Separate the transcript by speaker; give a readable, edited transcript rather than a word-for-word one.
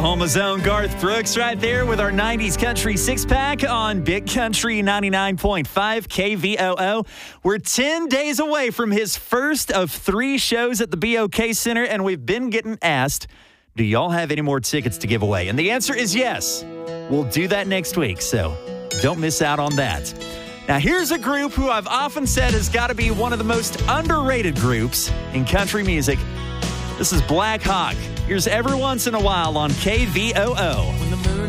Speaker 1: Oklahoma's own Garth Brooks right there with our 90s country six-pack on Big Country 99.5 KVOO. We're 10 days away from his first of 3 shows at the BOK Center, and we've been getting asked, do y'all have any more tickets to give away? And the answer is yes. We'll do that next week, so don't miss out on that. Now, here's a group who I've often said has got to be one of the most underrated groups in country music. This is Black Hawk. Here's Every Once in a While on KVOO.